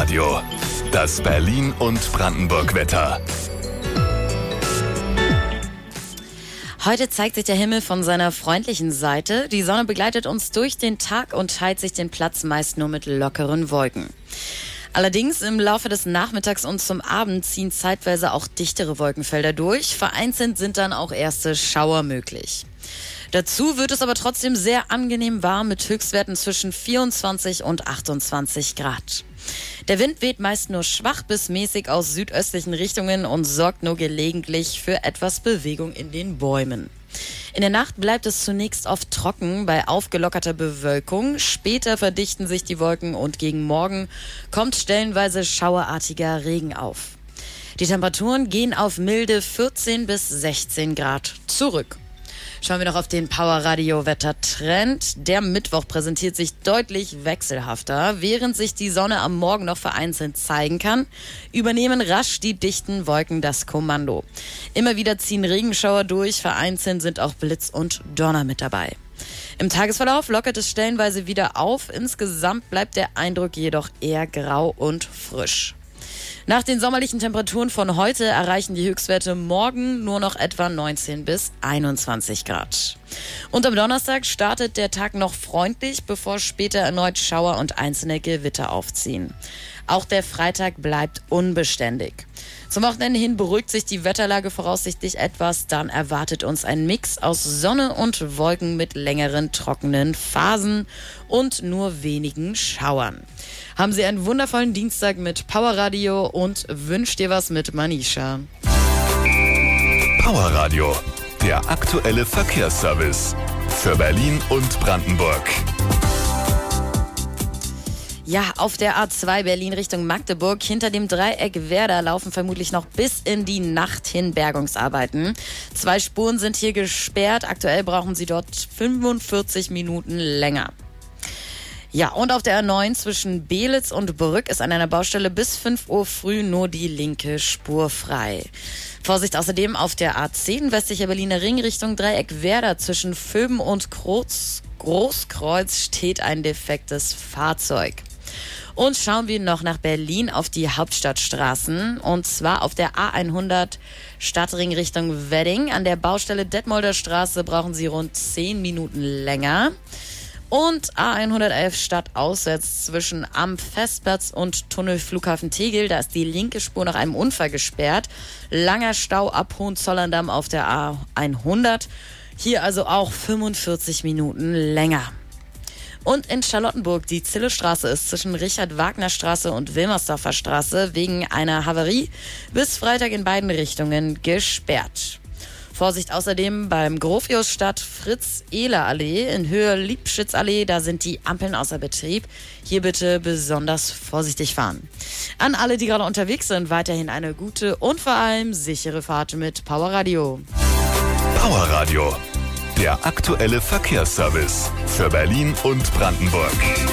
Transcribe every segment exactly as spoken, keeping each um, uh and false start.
Radio. Das Berlin- und Brandenburg-Wetter. Heute zeigt sich der Himmel von seiner freundlichen Seite. Die Sonne begleitet uns durch den Tag und teilt sich den Platz meist nur mit lockeren Wolken. Allerdings im Laufe des Nachmittags und zum Abend ziehen zeitweise auch dichtere Wolkenfelder durch. Vereinzelt sind dann auch erste Schauer möglich. Dazu wird es aber trotzdem sehr angenehm warm mit Höchstwerten zwischen vierundzwanzig und achtundzwanzig Grad. Der Wind weht meist nur schwach bis mäßig aus südöstlichen Richtungen und sorgt nur gelegentlich für etwas Bewegung in den Bäumen. In der Nacht bleibt es zunächst oft trocken bei aufgelockerter Bewölkung. Später verdichten sich die Wolken und gegen Morgen kommt stellenweise schauerartiger Regen auf. Die Temperaturen gehen auf milde vierzehn bis sechzehn Grad zurück. Schauen wir noch auf den Power-Radio-Wettertrend. Der Mittwoch präsentiert sich deutlich wechselhafter. Während sich die Sonne am Morgen noch vereinzelt zeigen kann, übernehmen rasch die dichten Wolken das Kommando. Immer wieder ziehen Regenschauer durch, vereinzelt sind auch Blitz und Donner mit dabei. Im Tagesverlauf lockert es stellenweise wieder auf. Insgesamt bleibt der Eindruck jedoch eher grau und frisch. Nach den sommerlichen Temperaturen von heute erreichen die Höchstwerte morgen nur noch etwa neunzehn bis einundzwanzig Grad. Und am Donnerstag startet der Tag noch freundlich, bevor später erneut Schauer und einzelne Gewitter aufziehen. Auch der Freitag bleibt unbeständig. Zum Wochenende hin beruhigt sich die Wetterlage voraussichtlich etwas. Dann erwartet uns ein Mix aus Sonne und Wolken mit längeren trockenen Phasen und nur wenigen Schauern. Haben Sie einen wundervollen Dienstag mit Power Radio und wünscht dir was mit Manisha. Power Radio, der aktuelle Verkehrsservice für Berlin und Brandenburg. Ja, auf der A zwei Berlin Richtung Magdeburg hinter dem Dreieck Werder laufen vermutlich noch bis in die Nacht hin Bergungsarbeiten. Zwei Spuren sind hier gesperrt. Aktuell brauchen Sie dort fünfundvierzig Minuten länger. Ja, und auf der A neun zwischen Belitz und Brück ist an einer Baustelle bis fünf Uhr früh nur die linke Spur frei. Vorsicht außerdem auf der A zehn westlicher Berliner Ring Richtung Dreieck Werder zwischen Vöben und Groß, Großkreuz steht ein defektes Fahrzeug. Und schauen wir noch nach Berlin auf die Hauptstadtstraßen. Und zwar auf der A hundert Stadtring Richtung Wedding. An der Baustelle Detmolder Straße brauchen Sie rund zehn Minuten länger. Und A hundertelf stadtauswärts zwischen am Festplatz und Tunnel Flughafen Tegel. Da ist die linke Spur nach einem Unfall gesperrt. Langer Stau ab Hohenzollern-Damm auf der A hundert. Hier also auch fünfundvierzig Minuten länger. Und in Charlottenburg, die Zillestraße ist zwischen Richard-Wagner-Straße und Wilmersdorfer Straße wegen einer Havarie bis Freitag in beiden Richtungen gesperrt. Vorsicht außerdem beim Gropiusstadt Fritz-Ehler-Allee in Höhe Liebschitzallee, da sind die Ampeln außer Betrieb. Hier bitte besonders vorsichtig fahren. An alle, die gerade unterwegs sind, weiterhin eine gute und vor allem sichere Fahrt mit Power Radio. Power Radio, der aktuelle Verkehrsservice für Berlin und Brandenburg.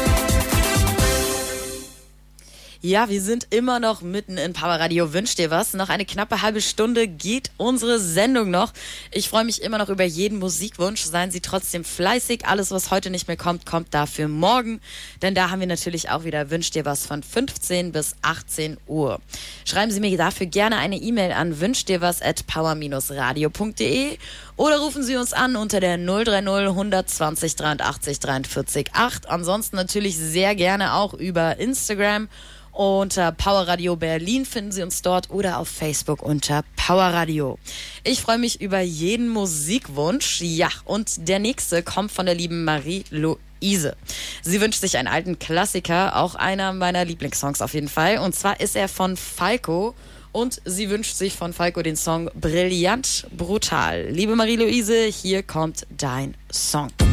Ja, wir sind immer noch mitten in Power Radio. Wünscht dir was? Noch eine knappe halbe Stunde geht unsere Sendung noch. Ich freue mich immer noch über jeden Musikwunsch. Seien Sie trotzdem fleißig. Alles, was heute nicht mehr kommt, kommt dafür morgen. Denn da haben wir natürlich auch wieder Wünscht dir was von fünfzehn bis achtzehn Uhr. Schreiben Sie mir dafür gerne eine E-Mail an wünscht dir was at power radio punkt de oder rufen Sie uns an unter der null drei null hundertzwanzig dreiundachtzig dreiundvierzig acht. Ansonsten natürlich sehr gerne auch über Instagram. Unter Power Radio Berlin finden Sie uns dort oder auf Facebook unter Power Radio. Ich freue mich über jeden Musikwunsch. Ja, und der nächste kommt von der lieben Marie-Louise. Sie wünscht sich einen alten Klassiker, auch einer meiner Lieblingssongs auf jeden Fall. Und zwar ist er von Falco und sie wünscht sich von Falco den Song Brillant Brutal. Liebe Marie-Louise, hier kommt dein Song.